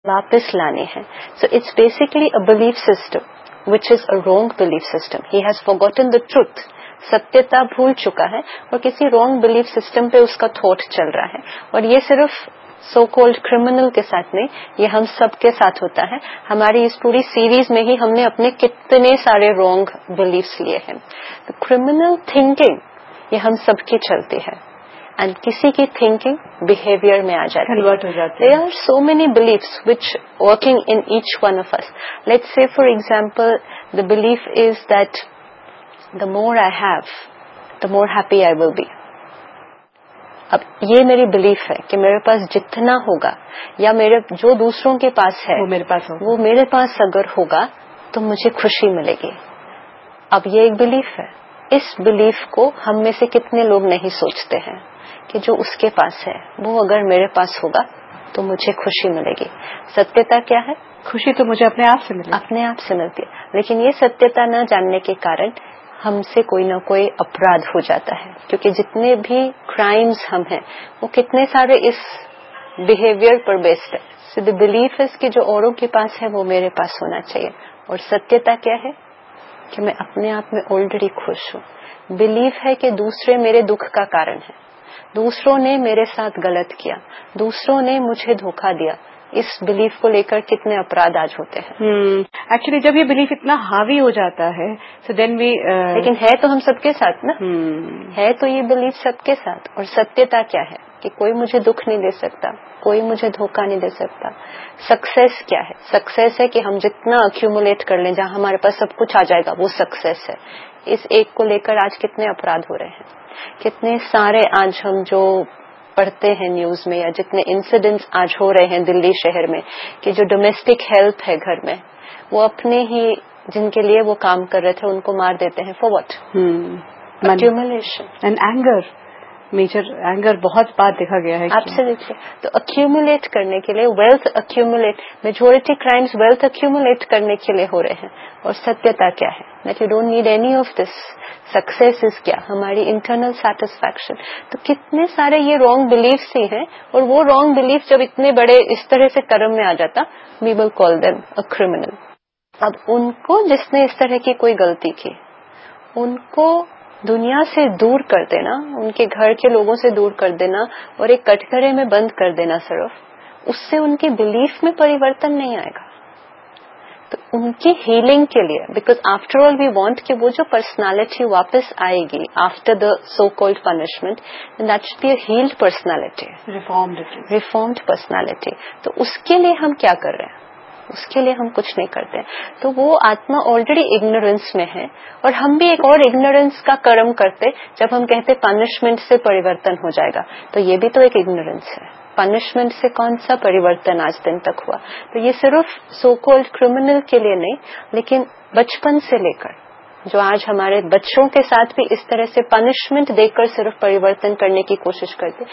واپس لانے ہیں. So it's basically a belief system which is a wrong belief system. He has forgotten the truth. ستیتا بھول چکا ہے اور کسی رانگ بلیف سسٹم پہ اس کا تھاٹ چل رہا ہے. اور یہ صرف سو کولڈ کرمنل کے ساتھ نہیں، یہ ہم سب کے ساتھ ہوتا ہے. ہماری اس پوری سیریز میں ہی ہم نے اپنے کتنے سارے رانگ بلیفس لیے ہیں. کرمنل تھنکنگ یہ ہم سب کی چلتی ہے، اینڈ کسی کی تھنکنگ بہیویئر میں آ جاتی ہے. There are so many beliefs which working in each one of us. Let's say for example, the belief is that the more I have, the more happy I will be. اب یہ میری belief ہے کہ میرے پاس جتنا ہوگا یا میرے جو دوسروں کے پاس ہے وہ میرے پاس اگر ہوگا تو مجھے خوشی ملے گی. اب یہ ایک بلیف ہے. اس بلیف کو ہم میں سے کتنے لوگ نہیں سوچتے ہیں کہ جو اس کے پاس ہے وہ اگر میرے پاس ہوگا تو مجھے خوشی ملے گی. ستیتا کیا ہے؟ خوشی تو مجھے اپنے آپ سے ملتی ہے. لیکن یہ ستیتا نہ جاننے کے کارن ہم سے کوئی نہ کوئی اپرادھ ہو جاتا ہے، کیونکہ جتنے بھی کرائمز ہم ہیں وہ کتنے سارے اس بہیویئر پر بیسڈ ہے. سو دی بلیف از کہ جو اوروں کے پاس ہے وہ میرے پاس ہونا چاہیے. اور ستیتا کیا ہے کہ میں اپنے آپ میں آلریڈی خوش ہوں. بلیف ہے کہ دوسرے میرے دکھ کا کارن ہے، دوسروں نے میرے ساتھ غلط کیا، دوسروں نے مجھے دھوکہ دیا. اس بلیف کو لے کر کتنے اپرادھ آج ہوتے ہیں. ایکچولی جب یہ بلیف اتنا حاوی ہو جاتا ہے so then we لیکن ہے تو ہم سب کے ساتھ نا، ہے تو یہ بلیف سب کے ساتھ. اور ستیتا کیا ہے کہ کوئی مجھے دکھ نہیں دے سکتا، کوئی مجھے دھوکہ نہیں دے سکتا. سکسیس کیا ہے؟ سکسیس ہے کہ ہم جتنا اکیومولیٹ کر لیں، جہاں ہمارے پاس سب کچھ آ جائے گا وہ سکسیس ہے. اس ایک کو لے کر آج کتنے اپرادھ ہو رہے ہیں. کتنے سارے آج ہم جو پڑھتے ہیں نیوز میں یا جتنے انسیڈنٹس آج ہو رہے ہیں دلی شہر میں کہ جو ڈومیسٹک ہیلپ ہے گھر میں، وہ اپنے ہی جن کے لیے وہ کام کر رہے تھے ان کو مار دیتے ہیں. Four what? اکیومولیشن and anger. Major anger بہت بات دیکھا گیا ہے. ایبسلیٹلی. تو اکیومولیٹ کرنے کے لیے wealth accumulate, majority crimes wealth accumulate کرنے کے لیے ہو رہے ہیں. اور ستیتا کیا ہے؟ That you don't need any of this. Success is کیا؟ ہماری انٹرنل سیٹسفیکشن. تو کتنے سارے یہ رانگ بلیفس ہی ہیں. اور وہ رانگ بلیف جب اتنے بڑے اس طرح سے کرم میں آ جاتا، وی ول کال دیم اے کرمنل. اب ان کو جس نے اس طرح کی کوئی غلطی کی ان کو دنیا سے دور کر دینا، ان کے گھر کے لوگوں سے دور کر دینا اور ایک کٹگرے میں بند کر دینا، صرف اس سے ان کی بلیف میں پریورتن نہیں آئے گا. تو ان کی ہیلنگ کے لیے، because after all we want کہ وہ جو پرسنالٹی واپس آئے گی after the so called punishment, that should be a held personality, reformed personality. تو اس کے لیے ہم کیا کر رہے ہیں؟ اس کے لیے ہم کچھ نہیں کرتے. تو وہ آتما آلریڈی اگنورینس میں ہے، اور ہم بھی ایک اور اگنورینس کا کرم کرتے جب ہم کہتے پنشمنٹ سے پریورتن ہو جائے گا. تو یہ بھی تو ایک اگنورینس ہے. پنشمنٹ سے کون سا پریورتن آج دن تک ہوا؟ تو یہ صرف سو کالڈ کرمنل کے لیے نہیں، لیکن بچپن سے لے کر جو آج ہمارے بچوں کے ساتھ بھی اس طرح سے پنشمنٹ دے کر صرف پریورتن کرنے کی کوشش کرتے،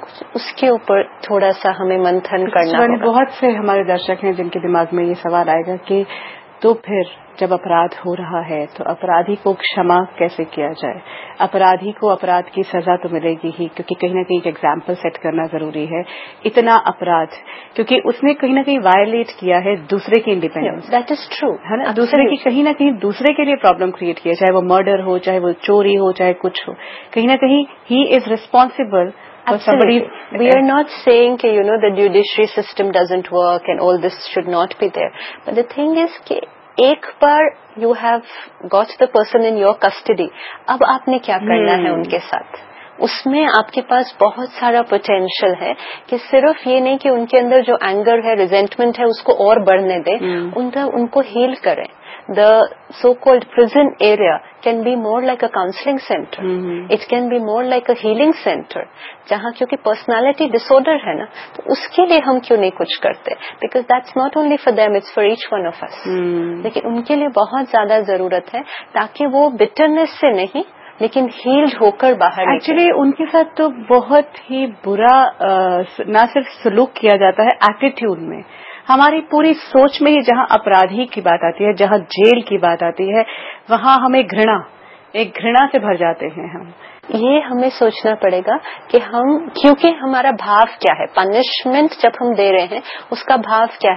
اس کے اوپر تھوڑا سا ہمیں منتھن کرنا ہوگا. بہت سے ہمارے درشک ہیں جن کے دماغ میں یہ سوال آئے گا کہ تو پھر جب اپرادھ ہو رہا ہے تو اپرادھی کو क्षमा کیسے کیا جائے؟ اپرادھی کو اپرادھ کی سزا تو ملے گی ہی، کیونکہ کہیں نہ کہیں ایک ایگزامپل سیٹ کرنا ضروری ہے. اتنا اپرادھ کیونکہ اس نے کہیں نہ کہیں وائلیٹ کیا ہے دوسرے کی انڈیپینڈنس. دیٹ از ٹرو ہے نا، دوسرے کی کہیں نہ کہیں دوسرے کے لیے پرابلم کریٹ کیا، چاہے وہ مرڈر ہو، چاہے وہ چوری ہو، چاہے کچھ ہو. کہیں نہ کہیں ہی is responsible. Absolutely. We are not saying کہ the judiciary system doesn't work and all this should not be there. But the thing is کہ ایک بار you have got the person in your custody. اب آپ نے کیا کرنا ہے ان کے ساتھ؟ اس میں آپ کے پاس بہت سارا پوٹینشیل ہے کہ صرف یہ نہیں کہ ان کے اندر جو اینگر ہے، ریزنٹمنٹ ہے، اس کو اور بڑھنے دیں، ان کو ہیل کریں. The so-called prison area can be more like a counseling center. It can be more like a healing center. جہاں کیونکہ پرسنالٹی ڈس آرڈر ہے نا، تو اس کے لیے ہم کیوں نہیں کچھ کرتے؟ Because that's not only for them, it's for each one of us. لیکن ان کے لیے بہت زیادہ ضرورت ہے تاکہ وہ بٹرنس سے نہیں لیکن ہیلڈ ہو کر باہر. ایکچولی ان کے ساتھ تو بہت ہی برا نہ صرف سلوک کیا جاتا ہے، ایٹیٹیوڈ میں، ہماری پوری سوچ میں ہی جہاں اپرادھی کی بات آتی ہے، جہاں جیل کی بات آتی ہے، وہاں ہمیں ایک گھرنا سے بھر جاتے ہیں. ہم یہ ہمیں سوچنا پڑے گا کہ ہم، کیونکہ ہمارا بھاو کیا ہے، پنشمنٹ جب ہم دے رہے ہیں اس کا بھاو کیا ہے.